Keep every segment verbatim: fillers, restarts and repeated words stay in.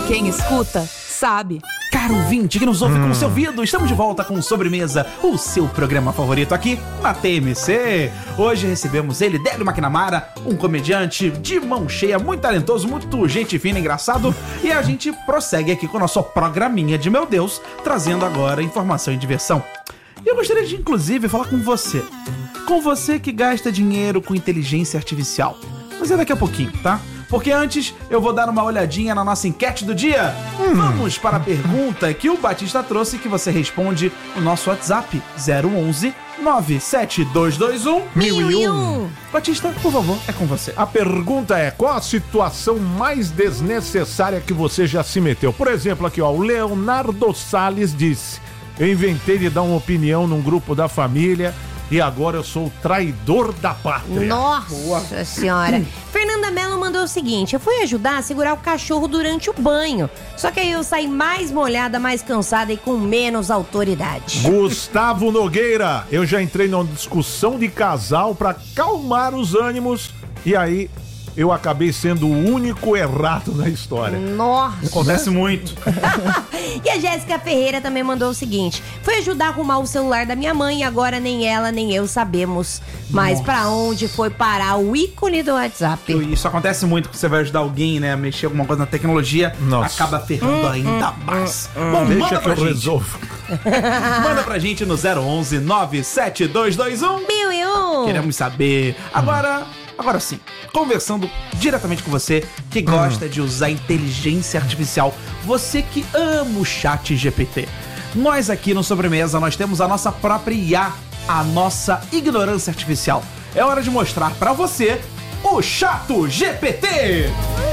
Quem escuta, sabe. Caro ouvinte que nos ouve hum. com o seu ouvido, estamos de volta com Sobremesa, o seu programa favorito aqui na T M C. Hoje recebemos ele, Délio McNamara, um comediante de mão cheia, muito talentoso, muito gente fina, engraçado. E a gente prossegue aqui com o nosso programinha de Meu Deus, trazendo agora informação e diversão. E eu gostaria de, inclusive, falar com você. Com você que gasta dinheiro com inteligência artificial. Mas é daqui a pouquinho, tá? Porque antes eu vou dar uma olhadinha na nossa enquete do dia. Hum. Vamos para a pergunta que o Batista trouxe, que você responde no nosso WhatsApp zero onze nove sete dois dois um mil e um. Batista, por favor, é com você. A pergunta é: qual a situação mais desnecessária que você já se meteu? Por exemplo, aqui ó, o Leonardo Salles disse: eu inventei de dar uma opinião num grupo da família e agora eu sou o traidor da pátria. Nossa Boa. Senhora. Fernanda Mello mandou o seguinte: eu fui ajudar a segurar o cachorro durante o banho. Só que aí eu saí mais molhada, mais cansada e com menos autoridade. Gustavo Nogueira: eu já entrei numa discussão de casal pra acalmar os ânimos e aí eu acabei sendo o único errado na história. Nossa. Acontece muito. E a Jéssica Ferreira também mandou o seguinte: fui ajudar a arrumar o celular da minha mãe e agora nem ela nem eu sabemos mais Nossa. Pra onde foi parar o ícone do WhatsApp. Isso acontece muito quando você vai ajudar alguém, né, a mexer alguma coisa na tecnologia. Nossa. Acaba ferrando hum, ainda hum, mais. Hum, Bom, deixa manda que pra eu gente. resolvo. Manda pra gente no zero onze nove sete dois dois um mil e um. Queremos saber. Agora... Agora sim, conversando diretamente com você que gosta uhum. de usar inteligência artificial, você que ama o chat G P T. Nós aqui no Sobremesa, nós temos a nossa própria I A, a nossa ignorância artificial. É hora de mostrar pra você o Chato G P T.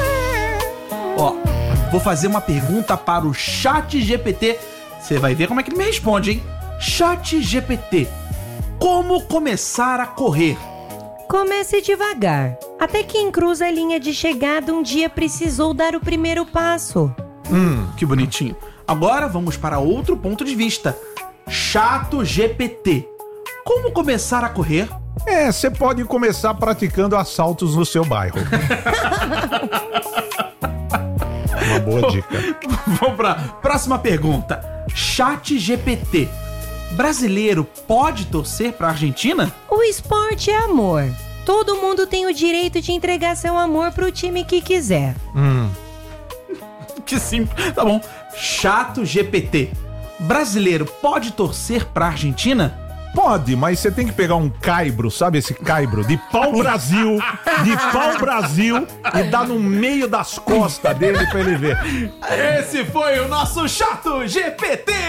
Ó, vou fazer uma pergunta para o chat G P T. Você vai ver como é que ele me responde, hein? Chat G P T, como começar a correr? Comece devagar. Até quem cruza a linha de chegada um dia precisou dar o primeiro passo. Hum, que bonitinho. Agora vamos para outro ponto de vista. Chato G P T, como começar a correr? É, você pode começar praticando assaltos no seu bairro. Uma boa dica. Vamos para próxima pergunta. Chat G P T, brasileiro pode torcer pra Argentina? O esporte é amor. Todo mundo tem o direito de entregar seu amor pro time que quiser. Hum. Que simples. Tá bom. Chato G P T, brasileiro pode torcer pra Argentina? Pode, mas você tem que pegar um caibro, sabe esse caibro? De pau Brasil, de pau Brasil e dar no meio das costas dele pra ele ver. Esse foi o nosso Chato G P T!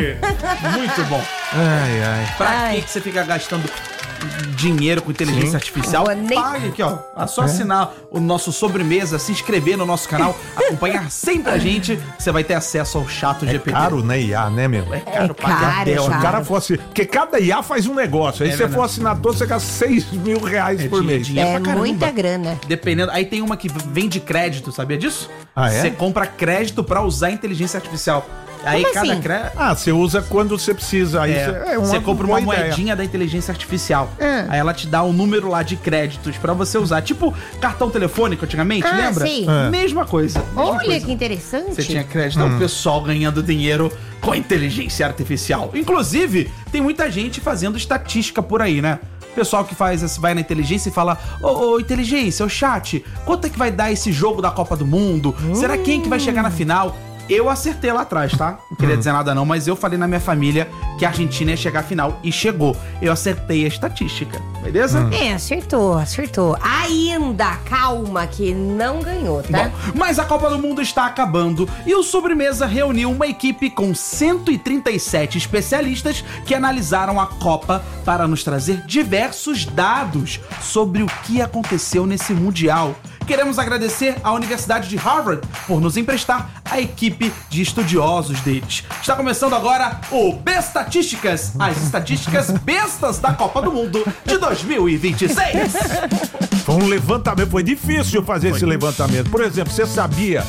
Muito bom. Ai, ai. Pra ai. que que você fica gastando dinheiro com inteligência Sim. artificial? Nem... Pague aqui, ó. É só assinar é. o nosso Sobremesa, se inscrever no nosso canal, acompanhar sempre a gente, você vai ter acesso ao Chato é G P T. É caro, né, I A, né, meu? É caro é pra caro, Deus. Se o cara fosse... Porque cada I A faz um negócio. Aí é se você for assinar todo, você gasta seis mil reais é por dia, mês. Dia é muita grana. Dependendo... Aí tem uma que vende crédito, sabia disso? Ah, é? Você compra crédito pra usar inteligência artificial. Aí Como cada assim? crédito... Ah, você usa quando você precisa. Aí É, cê, é uma você compra uma ideia. moedinha da inteligência artificial. É. Aí ela te dá um número lá de créditos pra você usar. Tipo cartão telefônico antigamente, Ah, lembra? sim. É. Mesma coisa. Mesma Olha coisa. que interessante. Você tinha crédito, hum. o pessoal ganhando dinheiro com inteligência artificial. Inclusive, tem muita gente fazendo estatística por aí, né? Pessoal que faz, vai na inteligência e fala: Ô, ô inteligência, ô chat, quanto é que vai dar esse jogo da Copa do Mundo? Hum. Será quem que vai chegar na final? Eu acertei lá atrás, tá? Não queria hum. dizer nada não, mas eu falei na minha família que a Argentina ia chegar à final e chegou. Eu acertei a estatística, beleza? Hum. É, acertou, acertou. Ainda, calma que não ganhou, tá? Bom, mas a Copa do Mundo está acabando e o Sobremesa reuniu uma equipe com cento e trinta e sete especialistas que analisaram a Copa para nos trazer diversos dados sobre o que aconteceu nesse Mundial. Queremos agradecer à Universidade de Harvard por nos emprestar a equipe de estudiosos deles. Está começando agora o Bestatísticas, as estatísticas bestas da Copa do Mundo de dois mil e vinte e seis. Foi um levantamento, foi difícil fazer foi esse levantamento. Por exemplo, você sabia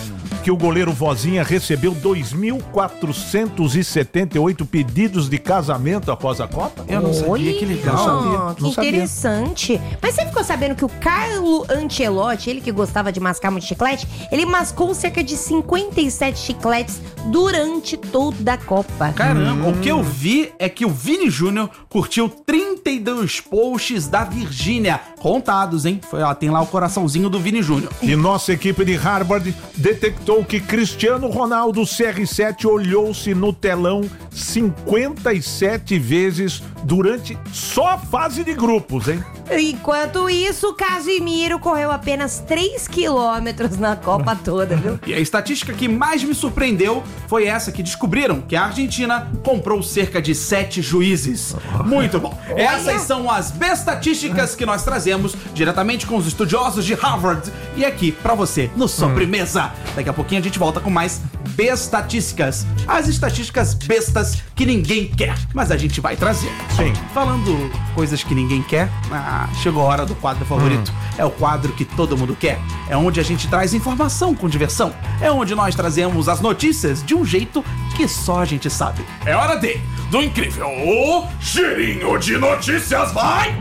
que o goleiro Vozinha recebeu dois mil quatrocentos e setenta e oito pedidos de casamento após a Copa? Eu não sabia, Olha, que legal. Não sabia, que não sabia. interessante. Mas você ficou sabendo que o Carlo Ancelotti, ele que gostava de mascar muito chiclete, ele mascou cerca de cinquenta e sete chicletes durante toda a Copa. Caramba, o que eu vi é que o Vini Júnior curtiu trinta e dois posts da Virgínia. Contados, hein? Foi, ó, tem lá o coraçãozinho do Vini Júnior. E nossa equipe de Harvard detectou que Cristiano Ronaldo C R sete olhou-se no telão cinquenta e sete vezes durante só a fase de grupos, hein? Enquanto isso, Casimiro correu apenas três quilômetros na Copa toda, viu? E a estatística que mais me surpreendeu foi essa que descobriram que a Argentina comprou cerca de sete juízes. Muito bom. Essas são as bestatísticas que nós trazemos diretamente com os estudiosos de Harvard e aqui pra você no Sobremesa. Daqui a pouquinho a gente volta com mais bestatísticas. As estatísticas bestas que ninguém quer, mas a gente vai trazer. Sim. Falando coisas que ninguém quer, ah, chegou a hora do quadro favorito. É o quadro que todo mundo quer. É onde a gente traz informação com diversão. É onde nós trazemos as notícias de um jeito que só a gente sabe. É hora de do incrível Cheirinho de Notícias, vai!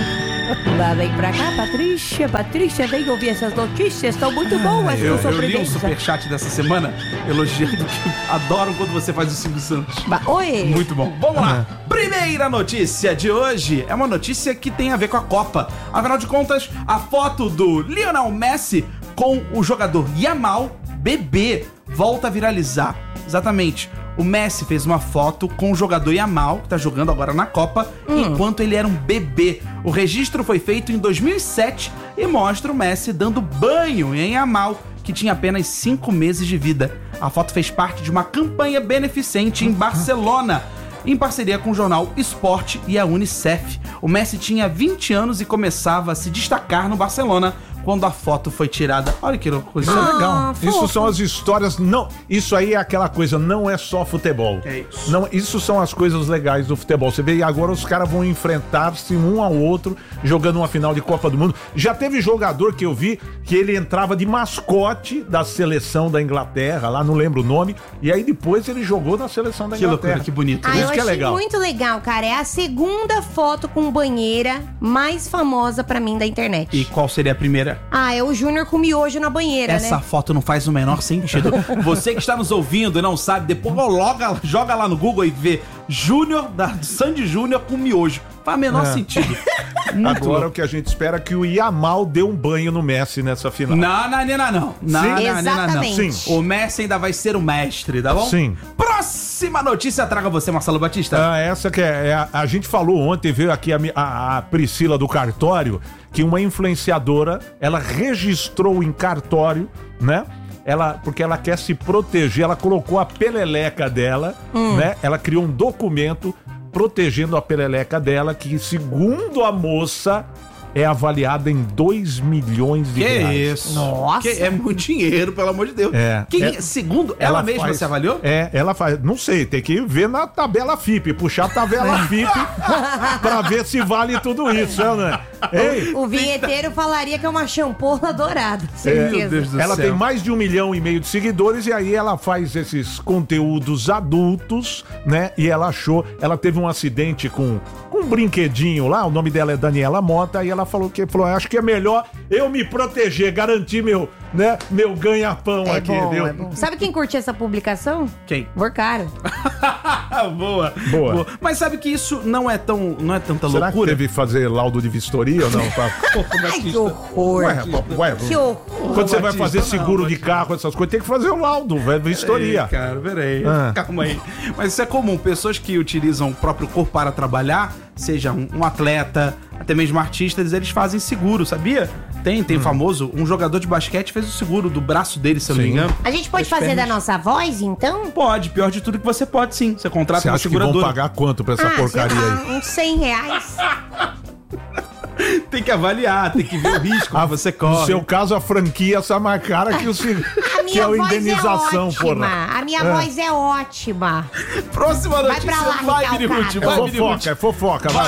Lá vem pra cá, Patrícia. Patrícia, vem ouvir essas notícias. Estão muito boas. Eu, com eu li um sobremesa. superchat dessa semana elogiando que adoram quando você faz o Silvio Santos. Ba- Oi. Muito bom. Vamos lá. Primeira notícia de hoje é uma notícia que tem a ver com a Copa. Afinal de contas, a foto do Lionel Messi com o jogador Yamal, bebê, volta a viralizar. Exatamente. O Messi fez uma foto com o jogador Yamal, que tá jogando agora na Copa, enquanto ele era um bebê. O registro foi feito em dois mil e sete e mostra o Messi dando banho em Yamal, que tinha apenas cinco meses de vida. A foto fez parte de uma campanha beneficente em Barcelona, em parceria com o jornal Esporte e a Unicef. O Messi tinha vinte anos e começava a se destacar no Barcelona quando a foto foi tirada. Olha que coisa Isso é legal. Ah, Isso fofo. são as histórias. Não, isso aí é aquela coisa, não é só futebol. É isso. Não, isso são as coisas legais do futebol. Você vê, e agora os caras vão enfrentar-se um ao outro jogando uma final de Copa do Mundo. Já teve jogador que eu vi que ele entrava de mascote da seleção da Inglaterra, lá não lembro o nome, e aí depois ele jogou na seleção da Que Inglaterra. loucura, que bonito. Ah, Isso eu que é achei legal. muito legal, cara. É a segunda foto com banheira mais famosa pra mim da internet. E qual seria a primeira? Ah, é o Júnior com miojo na banheira, Essa né? foto não faz o menor sentido. Você que está nos ouvindo e não sabe, depois loga, joga lá no Google e vê Júnior, da Sandy Júnior com miojo. Faz o menor É. sentido. Muito Agora louco. o que a gente espera é que o Yamal dê um banho no Messi nessa final. Não, não, não, não, não. Não, Sim. não, não, não, não. Exatamente. Sim. O Messi ainda vai ser o mestre, tá bom? Sim. Próxima notícia traga você, Marcelo Batista. Ah, essa que é, é a, a gente falou ontem, veio aqui a, mi- a- a Priscila do cartório, que uma influenciadora, ela registrou em cartório, né? Ela, porque ela quer se proteger, ela colocou a peleleca dela, né? Ela criou um documento protegendo a peleleca dela, que segundo a moça é avaliada em dois milhões de Que reais. isso? Nossa. Que é muito dinheiro, pelo amor de Deus. É. Quem, É. segundo, ela, mesma faz- se avaliou? É, ela faz. Não sei, tem que ver na tabela F I P, puxar a tabela F I P pra ver se vale tudo isso, né? Ei, O vinheteiro falaria que é uma champola dourada, certeza. Meu Deus do ela céu. tem mais de um milhão e meio de seguidores e aí ela faz esses conteúdos adultos, né? E ela achou, ela teve um acidente com, com um brinquedinho lá, o nome dela é Daniela Mota, e ela falou que falou, acho que é melhor eu me proteger, garantir meu, né, meu ganha-pão É aqui, bom, viu? é bom. Sabe quem curtiu essa publicação? Quem? Vorcaro. boa, Boa. Mas sabe que isso não é tão, não é tanta Será loucura? que teve que fazer laudo de vistoria ou não? Pra... Ai, que horror. Ué, ué, Que horror. quando você vai Batista, fazer não, seguro de Batista. carro, essas coisas, tem que fazer o laudo, velho, vistoria. Ei, cara, peraí. Ah. Calma aí. Mas isso é comum. Pessoas que utilizam o próprio corpo para trabalhar, seja um, um atleta, até mesmo artistas, eles fazem seguro, sabia? Tem, tem famoso. Um jogador de basquete fez o seguro do braço dele, se eu não me Sim. engano. A gente pode As fazer pernas. da nossa voz, então? Pode, pior de tudo que você pode sim. Você contrata Você uma acha que vão seguradora. pagar quanto pra essa Ah, porcaria sei lá, aí? uns cem reais. Tem que avaliar, tem que ver o risco que você corre. No seu caso, a franquia essa mais cara que, o, se- A que minha é a voz indenização, é ótima. porra. A minha É. voz é ótima. Próxima Vai notícia. pra lá, Vai, recalcado. Mini Ruth, É vai, Mini Ruth. fofoca, é fofoca, vai lá. Fofoca.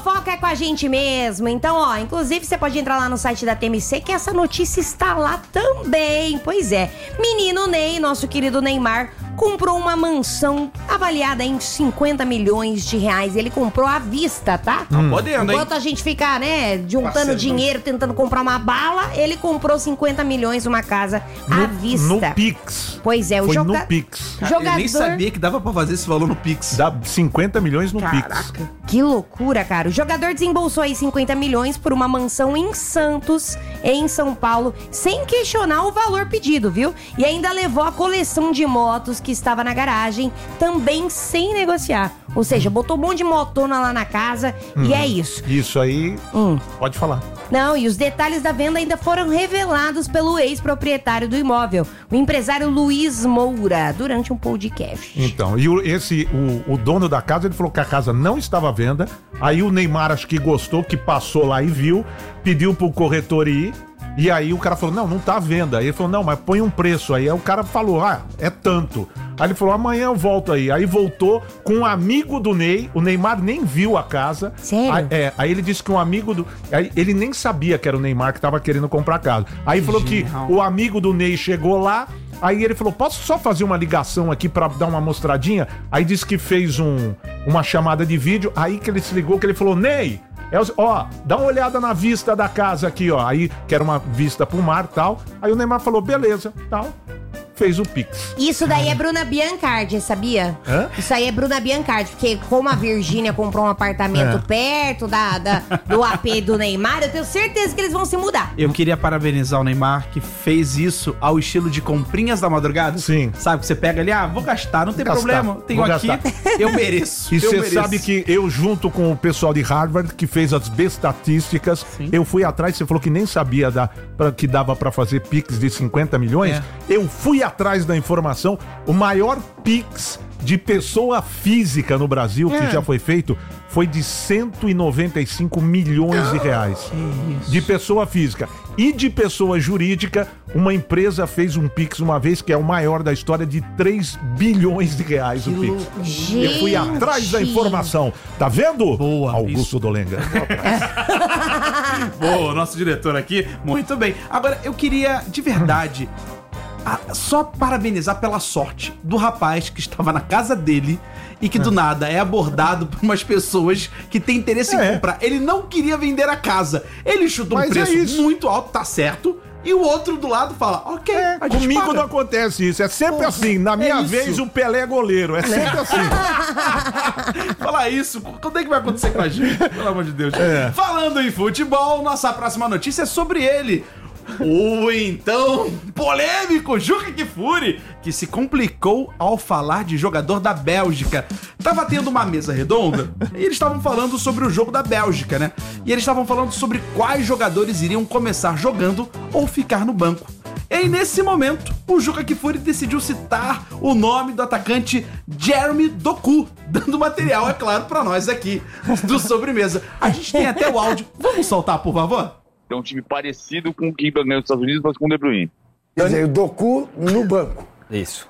Fofoca é com a gente mesmo. Então, ó, inclusive você pode entrar lá no site da T M C que essa notícia está lá também. Pois é. Menino Ney, nosso querido Neymar, comprou uma mansão avaliada em cinquenta milhões de reais. Ele comprou à vista, tá? Hum. Podendo, hein? Enquanto a gente fica, né, juntando Parceiro. dinheiro, tentando comprar uma bala, ele comprou cinquenta milhões numa casa à vista. No Pix. Pois é, o Foi joga... no Pix. Cara, jogador... Eu nem sabia que dava pra fazer esse valor no Pix. Dá cinquenta milhões no Pix. Caraca. Que loucura, cara. O jogador desembolsou aí cinquenta milhões por uma mansão em Santos, em São Paulo, sem questionar o valor pedido, viu? E ainda levou a coleção de motos que estava na garagem, também sem negociar. Ou seja, botou um monte de motona lá na casa hum. e é isso. Isso aí, hum. pode falar. Não, e os detalhes da venda ainda foram revelados pelo ex-proprietário do imóvel, o empresário Luiz Moura, durante um podcast. Então, e o, esse, o, o dono da casa, ele falou que a casa não estava à venda. Aí o Neymar acho que gostou, que passou lá e viu, pediu pro corretor ir. E aí o cara falou, não, não tá à venda. Aí ele falou, não, mas põe um preço aí. Aí o cara falou, ah, é tanto. Aí ele falou, amanhã eu volto aí. Aí voltou com um amigo do Ney. O Neymar nem viu a casa. Sério? Aí, é, aí ele disse que um amigo do... Aí ele nem sabia que era o Neymar que tava querendo comprar a casa. Aí falou que o amigo do Ney chegou lá. Aí ele falou, posso só fazer uma ligação aqui pra dar uma mostradinha? Aí disse que fez um, uma chamada de vídeo. Aí que ele se ligou, que ele falou, Ney... É, ó, dá uma olhada na vista da casa aqui, ó. Aí, que era uma vista pro mar e tal. Aí o Neymar falou, beleza, tal. Fez o Pix. Isso daí é Bruna Biancardi, sabia? Hã? Isso aí é Bruna Biancardi, porque como a Virgínia comprou um apartamento É. perto da, da, do A P do Neymar, eu tenho certeza que eles vão se mudar. Eu queria parabenizar o Neymar, que fez isso ao estilo de comprinhas da madrugada. Sim. Sabe, que você pega ali, ah, vou gastar, não tem Gastar. problema. Tenho Vou aqui, gastar. eu mereço. E eu você mereço. sabe que eu, junto com o pessoal de Harvard, que fez as bestatísticas, Sim. eu fui atrás, você falou que nem sabia da, pra, que dava pra fazer Pix de cinquenta milhões. É. Eu fui atrás da informação. O maior Pix de pessoa física no Brasil, É. que já foi feito, foi de cento e noventa e cinco milhões de reais. De pessoa física. E de pessoa jurídica, uma empresa fez um Pix uma vez, que é o maior da história, de três bilhões de reais o Pix. Gente. Eu fui atrás da informação. Tá vendo? Boa, Augusto isso. Dolenga. Boa, nosso diretor aqui, muito bem. Agora, eu queria, de verdade, a- só parabenizar pela sorte do rapaz que estava na casa dele e que do nada é abordado por umas pessoas que têm interesse É. em comprar. Ele não queria vender a casa. Ele chutou um Mas é preço isso. muito alto, tá certo. E o outro do lado fala, ok, a gente Comigo paga. não acontece isso. É sempre assim. Na minha isso. vez, o Pelé é goleiro. É sempre assim. Falar isso, quando é que vai acontecer com a gente? Pelo amor de Deus. É. Falando em futebol, nossa próxima notícia é sobre ele. O então polêmico Juca Kfouri, que se complicou ao falar de jogador da Bélgica. Tava tendo uma mesa redonda e eles estavam falando sobre o jogo da Bélgica, né? E eles estavam falando sobre quais jogadores iriam começar jogando ou ficar no banco. E aí, nesse momento, o Juca Kfouri decidiu citar o nome do atacante Jeremy Doku, dando material, é claro, pra nós aqui do Sobremesa. A gente tem até o áudio. Vamos soltar, por favor? É um time parecido com o que ganhou nos Estados Unidos, mas com o De Bruyne. Quer dizer, o Doku no banco. Isso.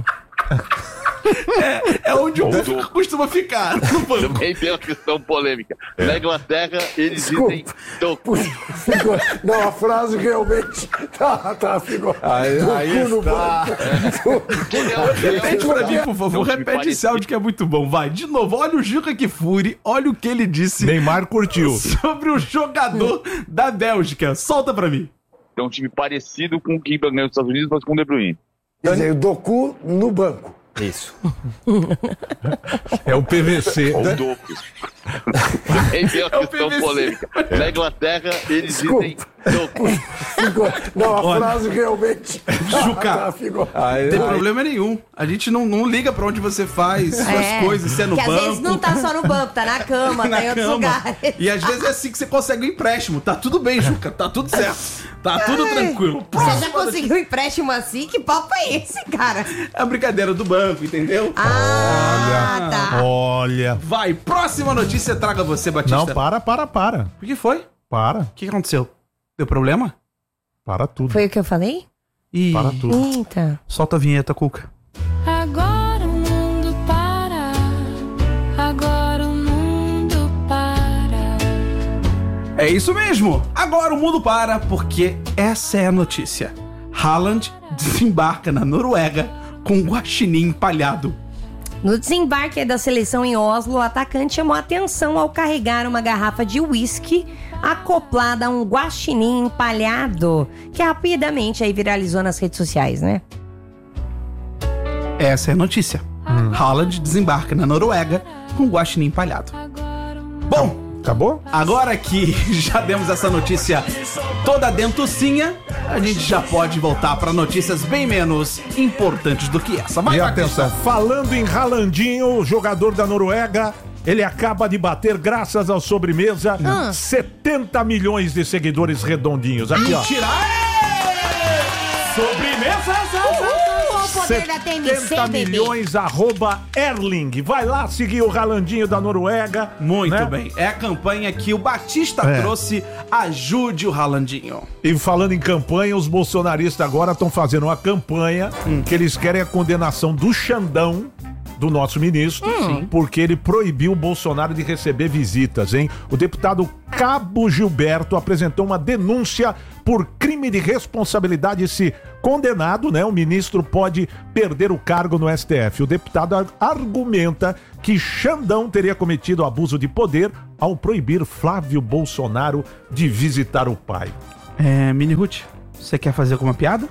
É onde o Ou Doku do- costuma ficar, no banco. Também tem uma questão polêmica. Na Inglaterra, eles Desculpa. dizem Doku. Ficou, não, a frase realmente tá, tá, ficou. Aí- Doku aí no está. banco. Repete pra mim, por favor. É um time Repete esse parecido. áudio que é muito bom. Vai, de novo. Olha o Juca Kfouri. Olha o que ele disse Neymar curtiu. sobre o jogador da Bélgica. Solta pra mim. É um time parecido com o que ganhou nos Estados Unidos, mas com o De Bruyne. Quer dizer, o Doku no banco. Isso. É o P V C. Ou Doku. Também tem É uma o questão P V C. polêmica. Na Inglaterra, eles Desculpa. dizem Doku. Ficou, não, a Olha. frase realmente tá, Juca. tá, ficou. Aí, Não tem aí- problema nenhum. A gente não, não liga pra onde você faz suas É, coisas, se é no que banco. às vezes não tá só no banco, tá na cama, na tá em outros cama. lugares. E às vezes é assim que você consegue um empréstimo. Tá tudo bem, Juca. Tá tudo certo. Tá tudo tranquilo. Você já Próxima conseguiu um empréstimo assim? Que papo é esse, cara? É a brincadeira do banco, entendeu? Ah, tá. Olha. Vai, próxima notícia traga você, Batista. Não, para, para, para. O que foi? O Para. que aconteceu? Deu problema? Para tudo. Foi o que eu falei? Ih, Para tudo. Eita. solta a vinheta, Cuca. Agora o mundo para, agora o mundo para. É isso mesmo. Agora o mundo para, porque essa é a notícia. Haaland desembarca na Noruega com um guaxinim empalhado. No desembarque da seleção em Oslo, o atacante chamou a atenção ao carregar uma garrafa de uísque acoplada a um guaxinim empalhado, que rapidamente aí viralizou nas redes sociais, né? Essa é a notícia. Hum. Haaland desembarca na Noruega com um guaxinim empalhado. Bom... Acabou? Agora que já demos essa notícia toda dentucinha, a gente já pode voltar para notícias bem menos importantes do que essa. Vai, e vai, atenção, falando em Haalandinho, jogador da Noruega, ele acaba de bater, graças ao Sobremesa, hum. setenta milhões de seguidores redondinhos. Aqui, ó. Mentira! Sobremesa! setenta milhões, arroba Erling. Vai lá seguir o Haalandinho da Noruega. Muito né? bem. É a campanha que o Batista É. trouxe. Ajude o Haalandinho. E falando em campanha, os bolsonaristas agora estão fazendo uma campanha hum. que eles querem a condenação do Xandão, do nosso ministro, hum. porque ele proibiu o Bolsonaro de receber visitas, hein? O deputado Cabo Gilberto apresentou uma denúncia por crime de responsabilidade. E se condenado, né, o ministro pode perder o cargo no S T F. O deputado argumenta que Xandão teria cometido abuso de poder ao proibir Flávio Bolsonaro de visitar o pai. É, Mini Ruth, você quer fazer alguma piada?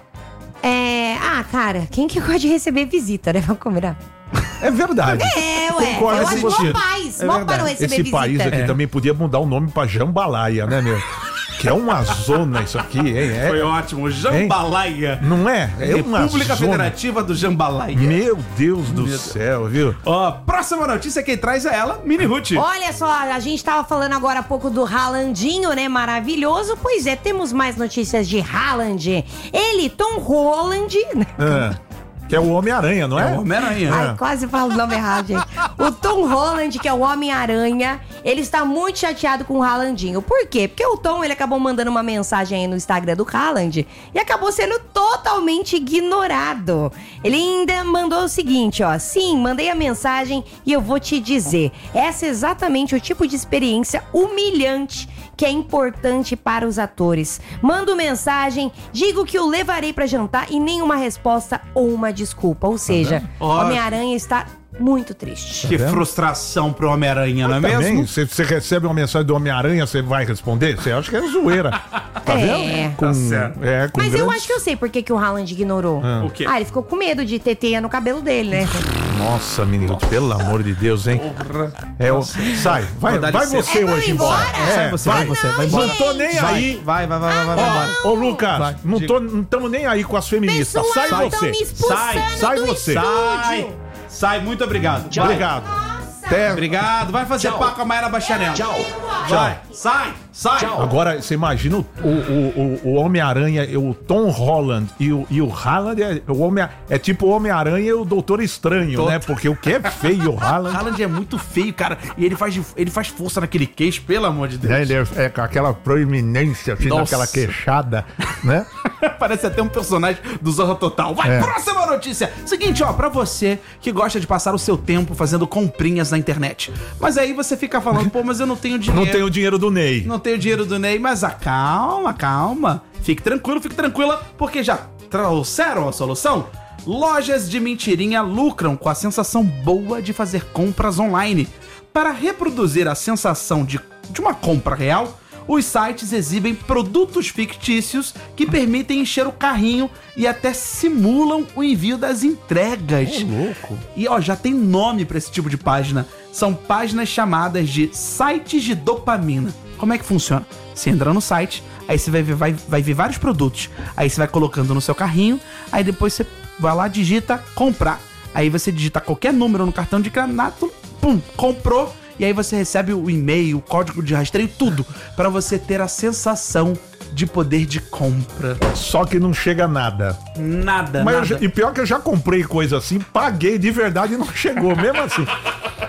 É... Ah, cara, quem que gosta de receber visita, né? Vamos combinar. É verdade. É, ué. Concordo Eu com acho você. mó paz. É Mó verdade. para não receber Esse visita. país aqui É. também podia mudar o nome pra Jambalaya, né, meu? Que é uma zona isso aqui, hein? É, Foi ótimo. Jambalaya. não é? É uma República zona. Federativa do Jambalaya. Meu Deus do Meu céu, viu? Ó, próxima notícia quem traz é ela, Mini Ruth. Olha só, a gente tava falando agora há pouco do Haalandinho, né? Maravilhoso. Pois é, temos mais notícias de Haaland. Ele, Tom Holland... Ah, que é o Homem-Aranha, não é? É o Homem-Aranha. Ai, quase falo o nome errado, gente. O Tom Holland, que é o Homem-Aranha, ele está muito chateado com o Haalandinho. Por quê? Porque o Tom, ele acabou mandando uma mensagem aí no Instagram do Haaland e acabou sendo totalmente ignorado. Ele ainda mandou o seguinte, ó. Sim, mandei a mensagem e eu vou te dizer. Essa é exatamente o tipo de experiência humilhante que é importante para os atores. Mando mensagem, digo que o levarei para jantar e nenhuma resposta ou uma desculpa. Ou seja, Ó. Homem-Aranha está muito triste. Que frustração pro Homem-Aranha, não é Também, mesmo? se você recebe uma mensagem do Homem-Aranha, você vai responder? Você acha que é zoeira. Tá É. vendo? Com, Tá certo. é, com Mas eu grandes- acho que eu sei por que, que o Haaland ignorou. O quê? Ah, ele ficou com medo de ter teia no cabelo dele, né? Nossa, menino, pelo amor de Deus, hein? É o... Sai, vai, Dá vai licença. você É pra hoje ir embora. embora? Sai você, vai você, vai embora. Não tô nem Vai, aí. vai, vai, vai, vai, vai, vai embora. Ó, ô Lucas, Vai, não diga. tô, não estamos nem aí com as feministas. Pessoal, Sai estão você. me expulsando Sai, sai do você. Sai, estúdio. sai, muito obrigado. Vai. Obrigado. Até... Obrigado, vai fazer pá com a Mayra Bacharel. Tchau. Tchau. Vai, sai, sai. Agora, você imagina o, o, o, o Homem-Aranha, o Tom Holland e o, e o Haaland é, o Homem, é tipo o Homem-Aranha e o Doutor Estranho, Tô- né? Porque o que é feio o Haaland... Haaland é muito feio, cara. E ele faz, ele faz força naquele queixo, pelo amor de Deus. Né, ele é, é com aquela proeminência, assim, Nossa. naquela queixada, né? Parece até um personagem do Zorra Total. Vai, É. próxima notícia. Seguinte, ó, pra você que gosta de passar o seu tempo fazendo comprinhas na internet. Mas aí você fica falando, pô, mas eu não tenho dinheiro. Não tem o dinheiro do Ney. Não tenho dinheiro do Ney, mas ah, calma, calma. Fique tranquilo, fique tranquila, porque já trouxeram a solução. Lojas de mentirinha lucram com a sensação boa de fazer compras online. Para reproduzir a sensação de, de uma compra real, os sites exibem produtos fictícios que permitem encher o carrinho e até simulam o envio das entregas. Ô, louco. E ó, já tem nome pra esse tipo de página. São páginas chamadas de sites de dopamina. Como é que funciona? Você entra no site, aí você vai ver, vai, vai ver vários produtos. Aí você vai colocando no seu carrinho, aí depois você vai lá, digita comprar. Aí você digita qualquer número no cartão de crédito, pum, comprou. E aí você recebe o e-mail, o código de rastreio, tudo. Pra você ter a sensação de poder de compra. Só que não chega nada. Nada, Mas eu nada. já- e pior que eu já comprei coisa assim, paguei de verdade e não chegou, mesmo assim.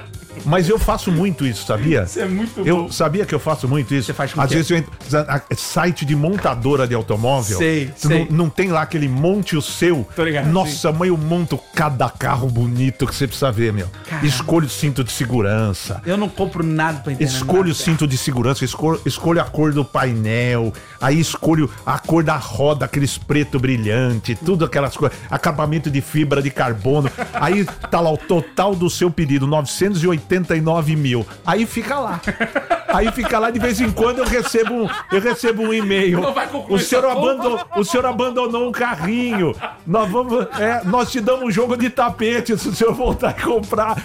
Mas eu faço muito isso, sabia? Isso é muito Eu bom. sabia que eu faço muito isso. Você faz com Às o quê? vezes eu entro a- a- site de montadora de automóvel. Sei, Você sei. Não, não tem lá aquele monte o seu. Tô ligado, Nossa, mãe, eu monto cada carro bonito que você precisa ver, meu. Caramba. Escolho o cinto de segurança. Eu não compro nada pra entender. Escolho o nada. cinto de segurança, escolho, escolho a cor do painel, aí escolho a cor da roda, aqueles preto brilhante, tudo aquelas coisas, acabamento de fibra de carbono. Aí tá lá o total do seu pedido, novecentos e oitenta e nove mil. Aí fica lá. Aí fica lá, de vez em quando eu recebo um, eu recebo um e-mail. Não vai concluir O senhor, essa porra. abandonou, o senhor abandonou um carrinho. Nós, vamos, é, nós te damos um jogo de tapete se o senhor voltar a comprar.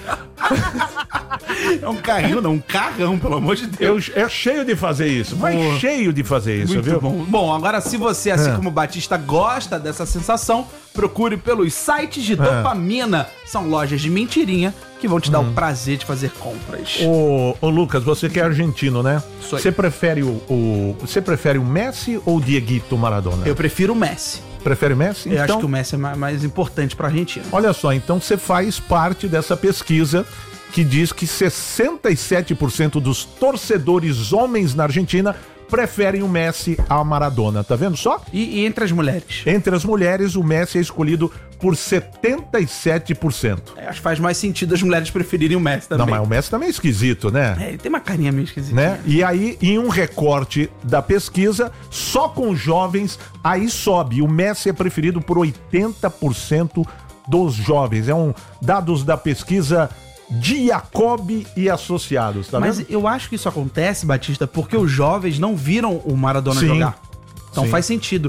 É um carrinho, não, um carrão, pelo amor de Deus. Eu, é cheio de fazer isso, mas Boa. cheio de fazer isso, Muito viu? bom. Bom, agora se você, assim É. como o Batista, gosta dessa sensação, procure pelos sites de dopamina. São lojas de mentirinha que vão te dar o prazer de fazer compras. Ô, ô Lucas, você que é argentino, né? Sou eu. Você prefere o, o você prefere o Messi ou o Dieguito Maradona? Eu prefiro o Messi. Prefere o Messi? Eu acho Então, que o Messi é ma- mais importante pra Argentina. olha só, então você faz parte dessa pesquisa que diz que sessenta e sete por cento dos torcedores homens na Argentina preferem o Messi a Maradona, tá vendo só? E, e entre as mulheres? Entre as mulheres, o Messi é escolhido por setenta e sete por cento. É, acho que faz mais sentido as mulheres preferirem o Messi também. Não, mas o Messi também é esquisito, né? É, ele tem uma carinha meio esquisita. Né? E aí, em um recorte da pesquisa, só com jovens, aí sobe. O Messi é preferido por oitenta por cento dos jovens. É um dados da pesquisa Jacob e Associados, tá Mas vendo? eu acho que isso acontece, Batista, porque os jovens não viram o Maradona Sim. jogar. Então Sim. faz sentido.